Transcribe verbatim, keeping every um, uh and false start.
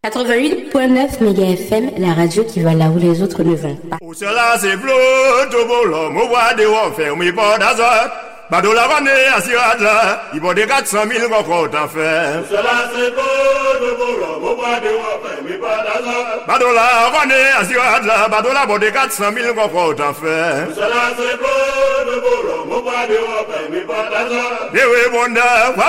quatre-vingt-huit virgule neuf méga F M, la radio qui va là où les autres ne vont pas. Où cela c'est bleu, tout beau l'homme, au bois de warfare, mais pas d'azot. Bado la vane assurade là, il vaut des quatre cent mille encore t'en faire. Où cela c'est bleu, tout beau l'homme, au bois de warfare, mais pas d'azot. Bado la vane assurade là, bado la vaut des quatre cent mille encore t'en faire. Où cela c'est bleu, tout beau l'homme, au bois de warfare, mais pas d'azot. Eh oui, bon